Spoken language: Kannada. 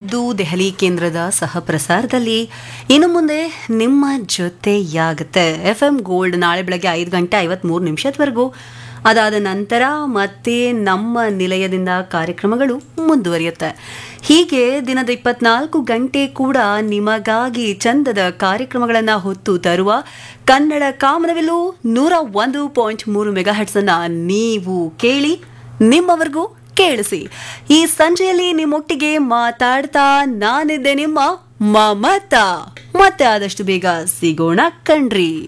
ಇದು ದೆಹಲಿ ಕೇಂದ್ರದ ಸಹ ಪ್ರಸಾರದಲ್ಲಿ ಇನ್ನು ಮುಂದೆ ನಿಮ್ಮ ಜೊತೆಯಾಗುತ್ತೆ FM ಗೋಲ್ಡ್ ನಾಳೆ ಬೆಳಗ್ಗೆ 5:53 ಅದಾದ ನಂತರ ಮತ್ತೆ ನಮ್ಮ ನಿಲಯದಿಂದ ಕಾರ್ಯಕ್ರಮಗಳು ಮುಂದುವರಿಯುತ್ತೆ. ಹೀಗೆ ದಿನದ 24 ಗಂಟೆ ಕೂಡ ನಿಮಗಾಗಿ ಚಂದದ ಕಾರ್ಯಕ್ರಮಗಳನ್ನು ಹೊತ್ತು ತರುವ ಕನ್ನಡ ಕಾಮನವೆಲ್ಲೂ 101.3 ಮೆಗಾಹೆಟ್ಸ್ ಅನ್ನ ನೀವು ಕೇಳಿ ನಿಮ್ಮವರೆಗೂ ಕೇಳಿಸಿ. ಈ ಸಂಜೆಯಲ್ಲಿ ನಿಮ್ಮೊಟ್ಟಿಗೆ ಮಾತಾಡ್ತಾ ನಾನಿದ್ದೆ ನಿಮ್ಮ ಮಮತಾ. ಮತ್ತೆ ಆದಷ್ಟು ಬೇಗ ಸಿಗೋಣ ಕಣ್ರಿ.